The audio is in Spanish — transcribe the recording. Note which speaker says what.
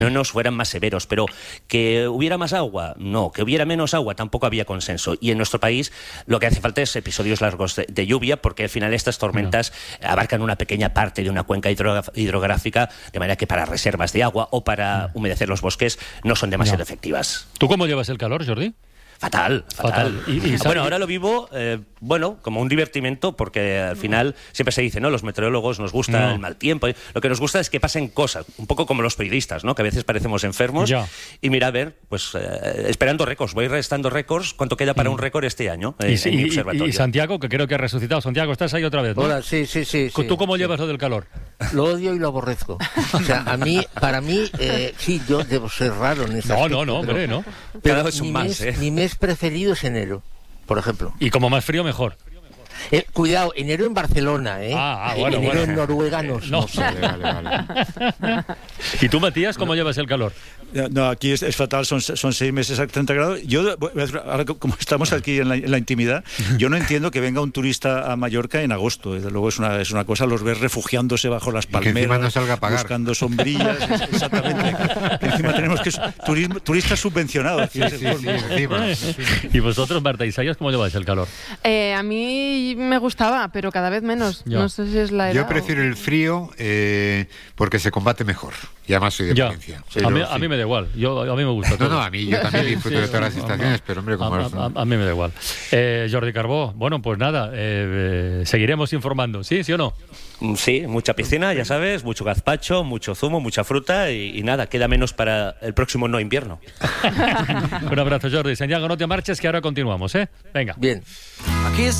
Speaker 1: nos fueran más severos, pero que hubiera más agua, no, que hubiera menos agua, tampoco había consenso. Y en nuestro país lo que hace falta es episodios largos de lluvia, porque al final estas tormentas abarcan una pequeña parte de una cuenca hidrográfica, de manera que para reservas de agua o para humedecer los bosques no son demasiado efectivas.
Speaker 2: ¿Tú cómo llevas el calor, Jordi?
Speaker 1: Fatal. Bueno, ahora lo vivo, como un divertimento, porque al final siempre se dice, ¿no? Los meteorólogos nos gusta el mal tiempo. Lo que nos gusta es que pasen cosas, un poco como los periodistas, ¿no? Que a veces parecemos enfermos. Y mira, a ver, pues esperando récords, voy restando récords. ¿Cuánto queda para un récord este año en mi observatorio?
Speaker 2: Y Santiago, que creo que ha resucitado. Santiago, ¿estás ahí otra vez, no?
Speaker 3: Hola, sí.
Speaker 2: ¿Tú cómo llevas lo del calor?
Speaker 3: Lo odio y lo aborrezco. O sea, para mí, sí, yo debo ser raro en ese aspecto,
Speaker 2: hombre, no.
Speaker 1: Cada vez un más,
Speaker 3: mi mes preferido es enero, por ejemplo.
Speaker 2: Y como más frío, mejor.
Speaker 3: Cuidado, enero en Barcelona, ¿eh? Enero en Noruega no.
Speaker 4: Vale.
Speaker 2: ¿Y tú, Matías, cómo llevas el calor?
Speaker 4: No, aquí es fatal, son 6 meses a 30 grados. Yo, ahora como estamos aquí en la intimidad, yo no entiendo que venga un turista a Mallorca en agosto. Desde luego es una cosa, los ves refugiándose bajo las palmeras,
Speaker 5: que encima no salga a pagar,
Speaker 4: buscando sombrillas. Exactamente. Que encima tenemos que turistas subvencionados.
Speaker 5: Sí, encima.
Speaker 2: ¿Y vosotros, Marta Isaías, cómo lleváis el calor?
Speaker 6: A mí me gustaba, pero cada vez menos. No sé si es la edad.
Speaker 5: Yo prefiero el frío porque se combate mejor. Y además soy de Valencia.
Speaker 2: A mí me da igual. A mí me gusta todo.
Speaker 5: No, a mí yo también disfruto de todas las estaciones, pero hombre, como
Speaker 2: a mí me da igual. Jordi Carbó, bueno, pues nada, seguiremos informando. ¿Sí o no?
Speaker 1: Sí, mucha piscina, ya sabes, mucho gazpacho, mucho zumo, mucha fruta y nada, queda menos para el próximo no invierno.
Speaker 2: Un abrazo, Jordi. Santiago, no te marches, que ahora continuamos, ¿eh? Venga.
Speaker 3: Bien.
Speaker 7: Aquí